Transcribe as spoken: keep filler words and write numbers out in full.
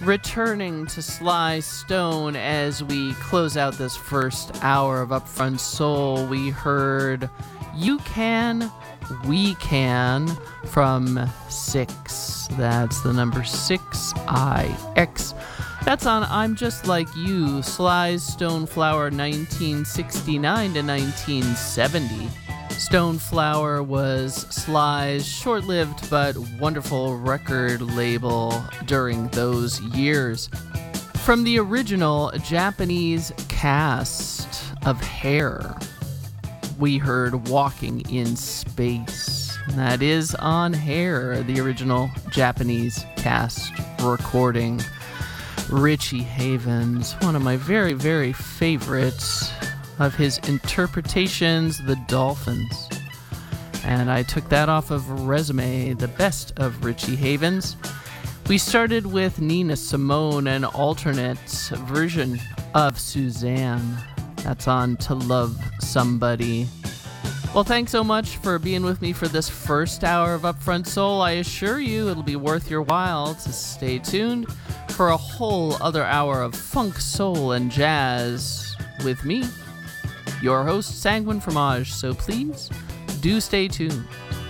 Returning to Sly Stone as we close out this first hour of Upfront Soul, we heard You Can, We Can from Six. That's the number six I X. That's on I'm Just Like You, Sly's Stoneflower nineteen sixty-nine to nineteen seventy. Stoneflower was Sly's short-lived but wonderful record label during those years. From the original Japanese cast of Hair, we heard Walking in Space. That is on Hair, the original Japanese cast recording. Richie Havens, one of my very, very favorites of his interpretations, The Dolphins. And I took that off of Resume, the best of Richie Havens. We started with Nina Simone, an alternate version of Suzanne. That's on To Love Somebody. Well, thanks so much for being with me for this first hour of Upfront Soul. I assure you it'll be worth your while to stay tuned for a whole other hour of funk, soul, and jazz with me, your host, Sanguine Fromage. So please do stay tuned.